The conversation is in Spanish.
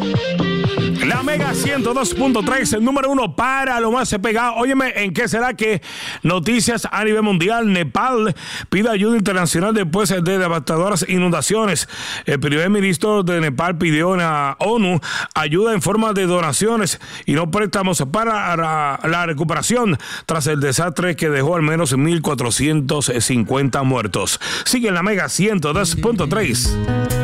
La Mega 102.3, el número uno para lo más pegado. Óyeme, ¿en qué será que noticias a nivel mundial? Nepal pide ayuda internacional después de devastadoras inundaciones. El primer ministro de Nepal pidió a la ONU ayuda en forma de donaciones y no préstamos para la recuperación tras el desastre que dejó al menos 1,450 muertos. Sigue en la Mega 102.3.